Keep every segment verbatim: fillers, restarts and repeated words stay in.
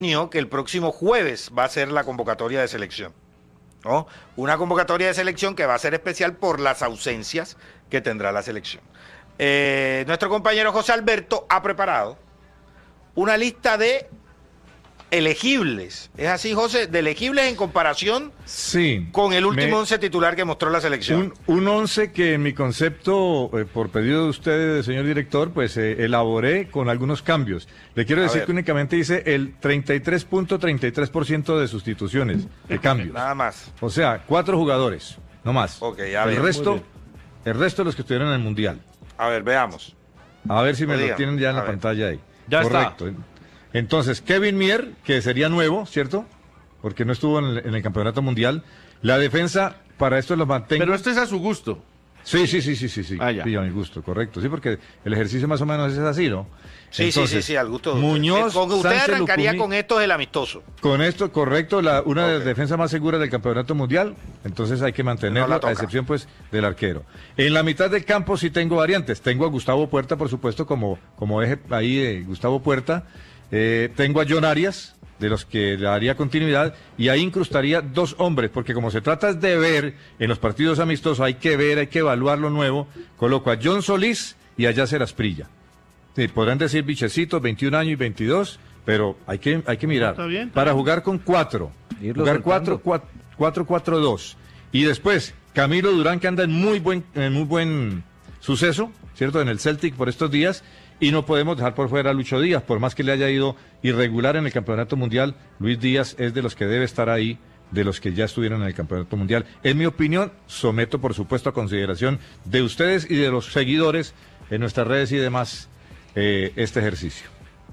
que el próximo jueves va a ser la convocatoria de selección, ¿no? Una convocatoria de selección que va a ser especial por las ausencias que tendrá la selección. Eh, nuestro compañero José Alberto ha preparado una lista de elegibles. ¿Es así, José? De elegibles en comparación sí, con el último me, once titular que mostró la selección. Un, un once que en mi concepto, eh, por pedido de usted, señor director, pues eh, elaboré con algunos cambios. Le quiero A decir ver. que únicamente hice el treinta y tres punto treinta y tres por ciento de sustituciones, de cambios. Nada más. O sea, cuatro jugadores, no más. Ok, a el ver. resto, el resto de los que estuvieron en el Mundial. A ver, veamos. A ver si me No lo digan. tienen ya en A la ver. pantalla ahí. Ya Correcto. Está. Entonces, Kevin Mier, que sería nuevo, ¿cierto? Porque no estuvo en el, en el Campeonato Mundial. La defensa, para esto los mantengo. Pero este es a su gusto. Sí, sí, sí, sí, sí, sí. Ah, ya. Sí, a mi gusto, correcto. Sí, porque el ejercicio más o menos es así, ¿no? Sí, Entonces, sí, sí, sí, al gusto de usted. Muñoz, Eh, con usted Sánchez, arrancaría Lucumí, con esto del amistoso. Con esto, correcto, la, una de Ok. las defensas más seguras del Campeonato Mundial. Entonces hay que No mantenerlo, la a toca. excepción, pues, del arquero. En la mitad del campo sí tengo variantes. Tengo a Gustavo Puerta, por supuesto, como, como eje ahí de Gustavo Puerta. Eh, tengo a John Arias, de los que le daría continuidad, y ahí incrustaría dos hombres, porque como se trata de ver en los partidos amistosos, hay que ver, hay que evaluar lo nuevo. Coloco a John Solís y a Yasser Asprilla. Sí, podrán decir bichecitos, veintiún años y veintidós, pero hay que, hay que mirar. Está bien, está Para bien. jugar con cuatro, Irlo jugar soltando. cuatro, cuatro, cuatro, dos. Y después, Camilo Durán, que anda en muy buen, en muy buen suceso, ¿cierto? En el Celtic por estos días. Y no podemos dejar por fuera a Lucho Díaz, por más que le haya ido irregular en el Campeonato Mundial. Luis Díaz es de los que debe estar ahí, de los que ya estuvieron en el Campeonato Mundial. En mi opinión, someto por supuesto a consideración de ustedes y de los seguidores en nuestras redes y demás eh, este ejercicio.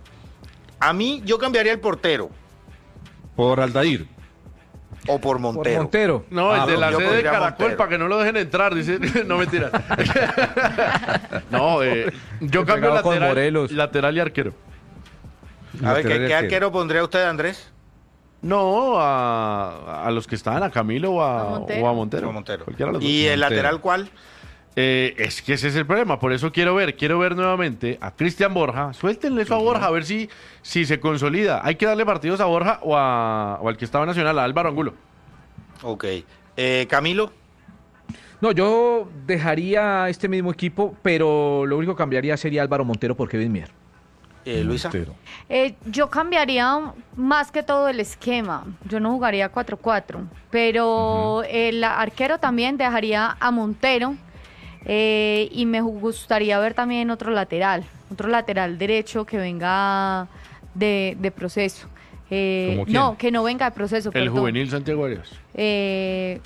A mí, yo cambiaría el portero Por Aldair. o por Por Montero. Montero. No, el Ah, de la yo sede de pondría Caracol Montero. para que no lo dejen entrar, dice. No, mentira. No, eh, yo cambio Pegado con lateral, Morelos. lateral y arquero. A ver, ¿qué, Lateral y qué arquero pondría usted, Andrés? No, a, a los que estaban, a Camilo o a, A Montero. o a Montero. O Montero. Cualquiera de los dos. ¿Y el Montero. lateral cuál? Eh, es que ese es el problema, por eso quiero ver, quiero ver nuevamente a Cristian Borja, suéltenle eso a Borja, a ver si, si se consolida. Hay que darle partidos a Borja o, a, o al que estaba nacional, a Álvaro Angulo. Ok. Eh, Camilo. No, yo dejaría este mismo equipo, pero lo único que cambiaría sería Álvaro Montero por Kevin Mier. Eh, Luisa. Montero. Eh, yo cambiaría más que todo el esquema. Yo no jugaría cuatro cuatro, pero el arquero también dejaría a Montero eh, y me gustaría ver también otro lateral, otro lateral derecho que venga de, de proceso. Eh, ¿Cómo quién? no, que no venga de proceso. El perdón. juvenil Santiago Arias. Eh,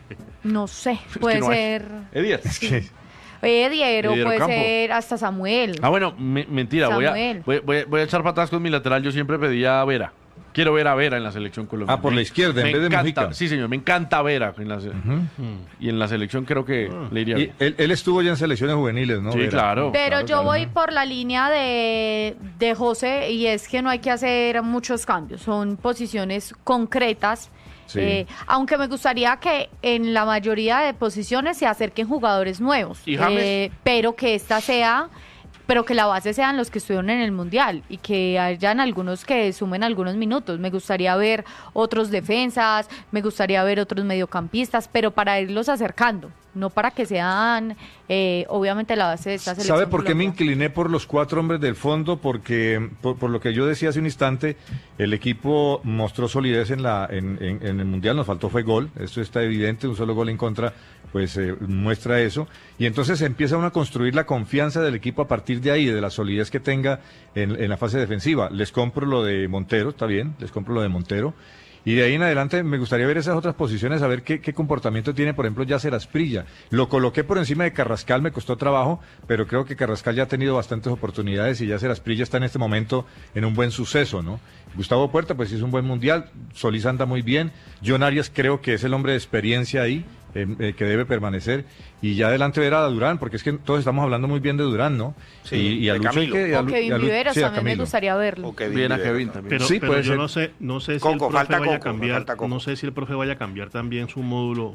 no sé, que puede no hay. ser Edías. Es que Ediero, Ediero puede Campo. ser hasta Samuel. Ah, bueno, me- mentira, voy a, Samuel. voy, voy- voy a echar patadas con mi lateral. Yo siempre pedía a Vera. Quiero ver a Vera en la selección colombiana. Ah, por la izquierda, en Me vez de encanta, Mujica. Sí, señor, me encanta Vera. En la, se- Y en la selección creo que le iría y bien. él, él estuvo ya en selecciones juveniles, ¿no? Sí, Vera? claro. Pero claro, yo claro. voy por la línea de, de José y es que no hay que hacer muchos cambios, son posiciones concretas, Sí. eh, aunque me gustaría que en la mayoría de posiciones se acerquen jugadores nuevos, ¿Y James? eh, pero que esta sea, pero que la base sean los que estuvieron en el Mundial y que hayan algunos que sumen algunos minutos. Me gustaría ver otros defensas, me gustaría ver otros mediocampistas, pero para irlos acercando, no para que sean, eh, obviamente, la base de esta selección. ¿Sabe por qué me Colombia. incliné por los cuatro hombres del fondo? Porque, por, por lo que yo decía hace un instante, el equipo mostró solidez en, la, en, en- en el Mundial, nos faltó fue gol, esto está evidente, un solo gol en contra, pues eh, muestra eso, y entonces empieza uno a construir la confianza del equipo a partir de ahí, de la solidez que tenga en, en la fase defensiva. Les compro lo de Montero, está bien, les compro lo de Montero, y de ahí en adelante me gustaría ver esas otras posiciones, a ver qué, qué comportamiento tiene, por ejemplo, Yasser Asprilla. Lo coloqué por encima de Carrascal, me costó trabajo, pero creo que Carrascal ya ha tenido bastantes oportunidades y Yasser Asprilla está en este momento en un buen suceso, ¿no? Gustavo Puerta, pues hizo un buen mundial, Solís anda muy bien, John Arias creo que es el hombre de experiencia ahí, eh, eh, que debe permanecer, y ya adelante ver a Durán, porque es que todos estamos hablando muy bien de Durán, ¿no? Sí, y, y a de Lucho hay Camilo. que- y a O Lu- y Kevin a Lu- Viveros sí, a también me Camilo. gustaría verlo. O Kevin Bien a Rivera Kevin también. también. Pero, Sí, pero puede yo ser. no sé, no sé si Coco, el profe falta vaya a Coco, cambiar, falta Coco. no sé si el profe vaya a cambiar también su módulo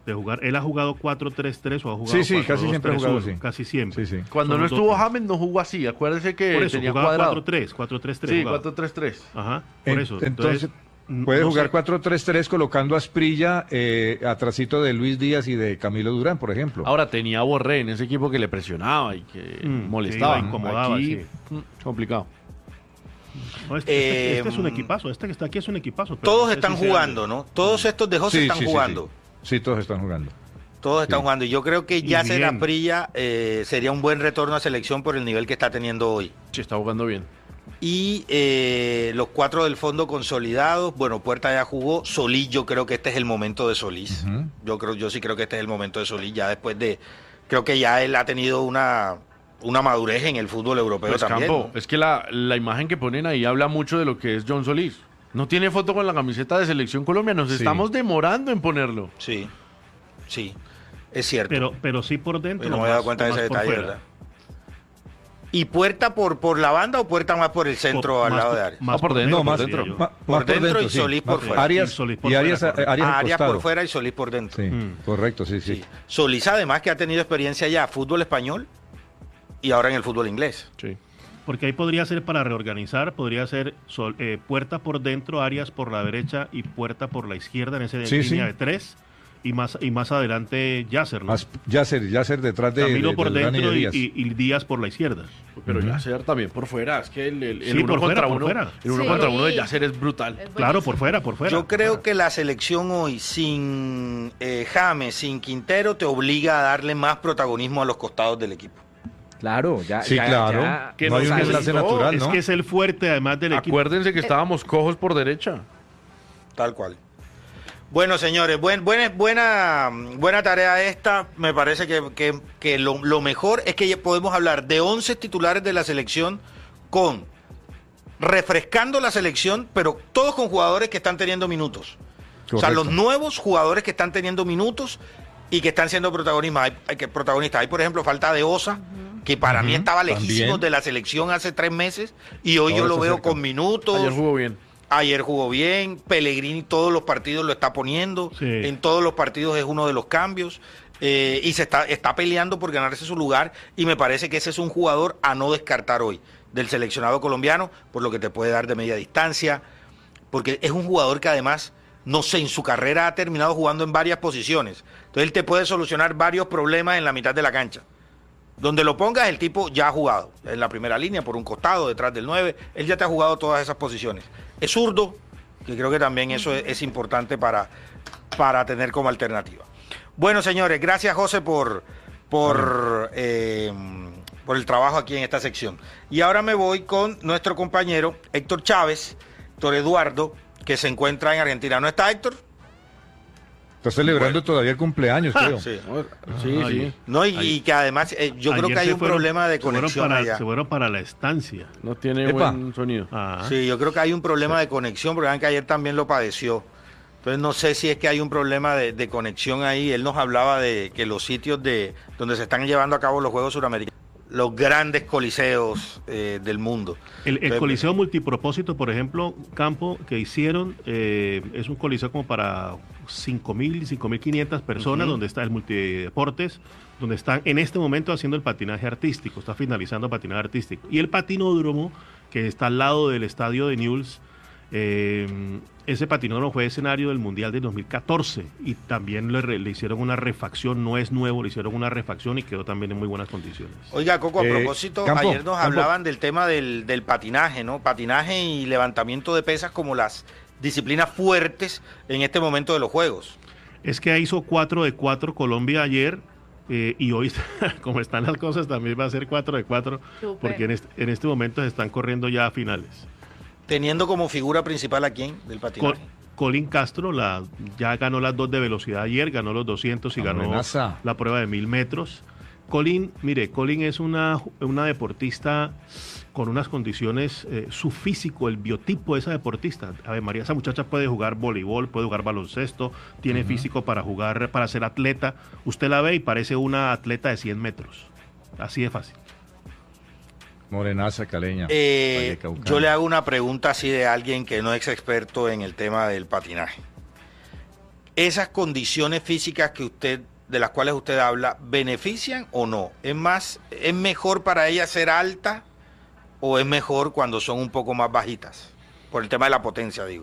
de jugar. Él ha jugado cuatro tres tres o ha jugado Sí, sí, cuatro casi dos siempre ha tres jugado uno, así. casi siempre. Sí, sí. Cuando Son no los estuvo dos. James no jugó así. Acuérdese que Por eso, tenía jugaba cuadrado. cuatro tres, cuatro tres tres. Sí, jugaba. cuatro tres tres. Ajá, por En- eso. Entonces, n- puede no jugar sé. cuatro tres tres colocando a Asprilla eh, atrasito de Luis Díaz y de Camilo Durán, por ejemplo. Ahora tenía a Borré en ese equipo que le presionaba y que Mm, molestaba. que iba, incomodaba, Aquí, sí. mm, complicado. No, este, este- Eh, este es un equipazo, este que está aquí es un equipazo. pero Todos no sé están si sea- jugando, ¿no? Todos estos de José Sí, están sí, sí, jugando. Sí, Sí, todos están jugando. Todos están Sí. jugando. Y yo creo que Y Yasser bien. Asprilla eh, sería un buen retorno a selección por el nivel que está teniendo hoy. Sí, está jugando bien. Y eh, los cuatro del fondo consolidados. Bueno, Puerta ya jugó. Solís, yo creo que este es el momento de Solís. Ujú. Yo creo, yo sí creo que este es el momento de Solís. Ya después de. Creo que ya él ha tenido una, una madurez en el fútbol europeo Pues, también. Campo, ¿no? es que la, la imagen que ponen ahí habla mucho de lo que es John Solís. No tiene foto con la camiseta de Selección Colombia. Nos Sí. estamos demorando en ponerlo. Sí, sí. Es cierto. Pero, pero sí por dentro. Yo no me había dado más- cuenta de ese más por detalle, fuera. ¿verdad? ¿Y Puerta por, por la banda o Puerta más por el centro Por- al más lado por- de Arias? más Ah, por por dentro, No, dentro, más, por diría dentro. yo. ma- Por más dentro y sí. Solís por Más- fuera. Arias, Y Solís por y Arias, fuera, correcto. Arias al Arias costado. por fuera y Solís por dentro. Sí, Mm. correcto, sí, sí. Sí. Solís además que ha tenido experiencia ya fútbol español y ahora en el fútbol inglés. Sí. Porque ahí podría ser para reorganizar, podría ser Sol- eh, Puerta por dentro, Arias por la derecha y Puerta por la izquierda en ese Sí, línea sí. de tres. Y más, y más adelante Yasser, ¿no? As- Yasser, Yasser detrás de, Camilo de- por de Durán y dentro de y, Díaz. y- y Díaz por la izquierda. Pero Ujú. Yasser también por fuera. Es que el, el, el Sí, uno por fuera, contra por uno, fuera. el uno Sí. contra uno de Yasser es brutal. Es Claro, por buenísimo. fuera, por fuera. Yo creo por fuera. que la selección hoy sin eh, James, sin Quintero, te obliga a darle más protagonismo a los costados del equipo. Claro, ya. Sí, ya- claro. ya- Que no hay un es el- enlace natural, es ¿no? que es el fuerte además del equipo. Acuérdense que estábamos cojos por derecha. Tal cual. Bueno, señores, buen, buena, buena, buena tarea esta. Me parece que, que- que lo, lo mejor es que ya podemos hablar de once titulares de la selección con refrescando la selección, pero todos con jugadores que están teniendo minutos. O sea, Correcto. los nuevos jugadores que están teniendo minutos y que están siendo protagonistas. Hay, hay que, protagonistas. Hay, por ejemplo, falta de Osa, que para mí Ujú, estaba lejísimo también. de la selección hace tres meses y hoy Ahora yo lo está veo cerca. con minutos. Ayer jugó bien. Ayer jugó bien, Pellegrini todos los partidos lo está poniendo, Sí. en todos los partidos es uno de los cambios eh, y se está, está peleando por ganarse su lugar y me parece que ese es un jugador a no descartar hoy del seleccionado colombiano por lo que te puede dar de media distancia, porque es un jugador que además, no sé, en su carrera ha terminado jugando en varias posiciones, entonces él te puede solucionar varios problemas en la mitad de la cancha. Donde lo pongas, el tipo ya ha jugado en la primera línea, por un costado, detrás del nueve. Él ya te ha jugado todas esas posiciones. Es zurdo, que creo que también eso es, es importante para, para tener como alternativa. Bueno, señores, gracias, José, por, por, eh, por el trabajo aquí en esta sección. Y ahora me voy con nuestro compañero Héctor Chávez, Héctor Eduardo, que se encuentra en Argentina. ¿No está, Héctor? Está celebrando todavía el cumpleaños, creo. Sí. Sí, Ay, sí. No, y, Ay. y que además eh, yo creo Ayer que hay se un fueron- problema de se fueron conexión para- allá. Se fueron para la estancia. No tiene Epa. buen sonido. Ah, Sí, yo creo que hay un problema de conexión, porque vean que ayer también lo padeció. Entonces no sé si es que hay un problema de, de conexión ahí. Él nos hablaba de que los sitios de donde se están llevando a cabo los Juegos Suramericanos, los grandes coliseos eh, del mundo. El, el Entonces, coliseo multipropósito, por ejemplo, campo que hicieron, eh, es un coliseo como para cinco mil, cinco mil quinientas personas, Ujú. donde está el multideportes, donde están en este momento haciendo el patinaje artístico, está finalizando patinaje artístico. Y el patinódromo, que está al lado del estadio de Newell's, eh, ese patinódromo fue escenario del Mundial de dos mil catorce y también le, re- le hicieron una refacción, no es nuevo, le hicieron una refacción y quedó también en muy buenas condiciones. Oiga, Coco, a Eh, propósito, Campo, ayer nos Campo. hablaban del tema del, del patinaje, ¿no? Patinaje y levantamiento de pesas como las disciplinas fuertes en este momento de los Juegos. Es que hizo cuatro de cuatro Colombia ayer eh, y hoy, como están las cosas, también va a ser cuatro de cuatro Súper. porque en este, en este momento se están corriendo ya a finales. Teniendo como figura principal a quién del Col- patinaje. Colin Castro la, ya ganó las dos de velocidad ayer, ganó los doscientos y Ah, ganó buenaza. la prueba de mil metros. Colin, mire, Colin es una, una deportista con unas condiciones, eh, su físico, el biotipo de esa deportista. A ver, María, esa muchacha puede jugar voleibol, puede jugar baloncesto, tiene físico para jugar, para ser atleta. Usted la ve y parece una atleta de cien metros. Así de fácil. Morenaza, caleña. Eh, Vallecaucana. yo le hago una pregunta así de alguien que no es experto en el tema del patinaje. esas condiciones físicas que usted, de las cuales usted habla, benefician o no? ¿Es más, es mejor para ella ser alta o es mejor cuando son un poco más bajitas? Por el tema de la potencia, digo.